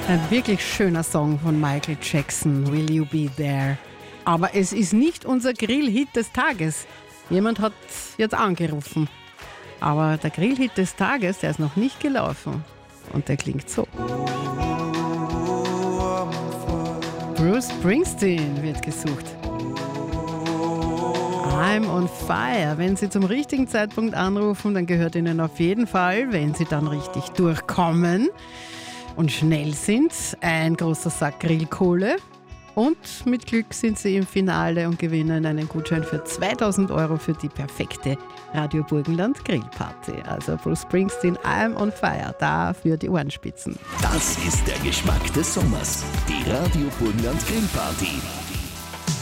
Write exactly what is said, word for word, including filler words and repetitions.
Ein wirklich schöner Song von Michael Jackson, Will You Be There? Aber es ist nicht unser Grillhit des Tages. Jemand hat jetzt angerufen. Aber der Grillhit des Tages, der ist noch nicht gelaufen. Und der klingt so. Bruce Springsteen wird gesucht. I'm on fire. Wenn Sie zum richtigen Zeitpunkt anrufen, dann gehört Ihnen auf jeden Fall, wenn Sie dann richtig durchkommen und schnell sind, ein großer Sack Grillkohle. Und mit Glück sind Sie im Finale und gewinnen einen Gutschein für zweitausend Euro für die perfekte Radio Burgenland Grillparty. Also Bruce Springsteen, I'm on fire, da für die Ohrenspitzen. Das ist der Geschmack des Sommers. Die Radio Burgenland Grillparty.